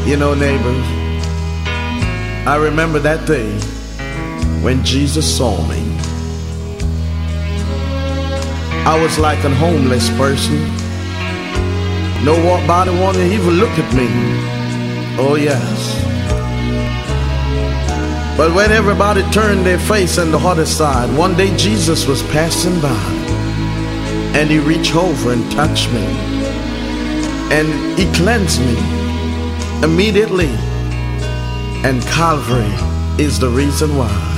You know, neighbors, I remember that day when Jesus saw me. I was like a homeless person. Nobody wanted to even look at me. Oh yes. But when everybody turned their face on the other side, one day Jesus was passing by, and he reached over and touched me, and he cleansed me immediately. And Calvary is the reason why.